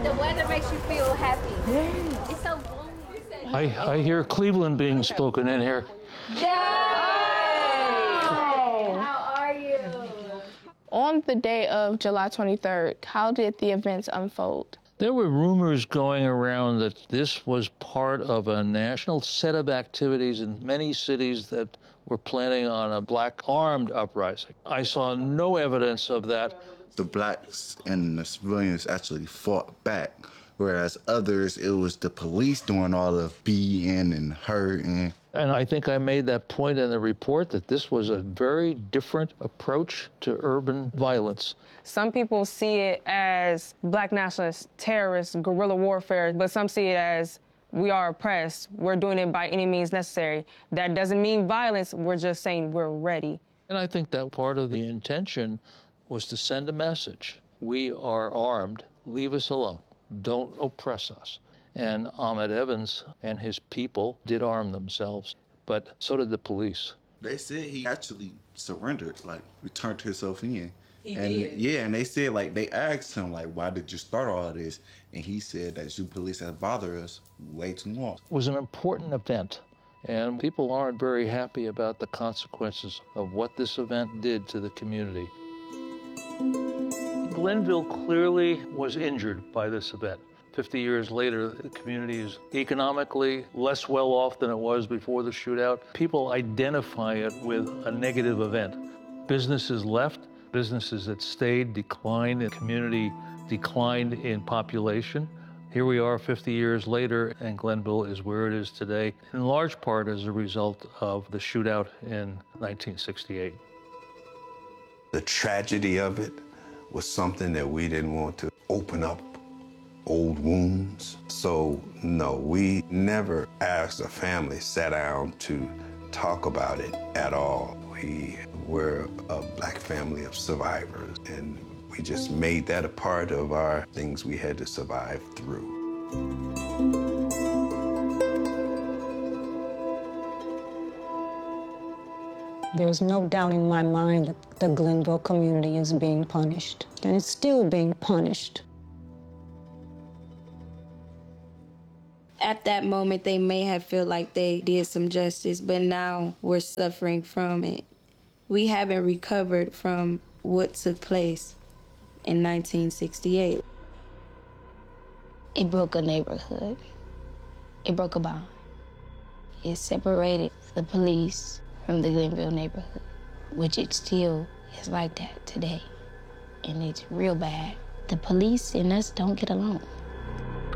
The weather makes you feel happy. Yeah. It's so gloomy. I hear Cleveland being spoken in here. How are you? On the day of July 23rd, how did the events unfold? There were rumors going around that this was part of a national set of activities in many cities that were planning on a black armed uprising. I saw no evidence of that. The blacks and the civilians actually fought back, whereas others, it was the police doing all the beating and hurting. And I think I made that point in the report that this was a very different approach to urban violence. Some people see it as black nationalist terrorists, guerrilla warfare, but some see it as we are oppressed. We're doing it by any means necessary. That doesn't mean violence. We're just saying we're ready. And I think that part of the intention was to send a message. We are armed. Leave us alone. Don't oppress us. And Ahmed Evans and his people did arm themselves, but so did the police. They said he actually surrendered, like returned himself in. He did? Yeah, and they said, like, they asked him, like, why did you start all of this? And he said that you police have bothered us way too long. It was an important event, and people aren't very happy about the consequences of what this event did to the community. Glenville clearly was injured by this event. 50 years later, the community is economically less well off than it was before the shootout. People identify it with a negative event. Businesses left, businesses that stayed declined, the community declined in population. Here we are 50 years later, and Glenville is where it is today, in large part as a result of the shootout in 1968. The tragedy of it was something that we didn't want to open up old wounds. So no, we never asked a family, sat down to talk about it at all. We were a black family of survivors, and we just made that a part of our things we had to survive through. There's no doubt in my mind that the Glenville community is being punished, and it's still being punished. At that moment, they may have felt like they did some justice, but now we're suffering from it. We haven't recovered from what took place in 1968. It broke a neighborhood. It broke a bond. It separated the police from the Glenville neighborhood, which it still is like that today. And it's real bad. The police and us don't get along.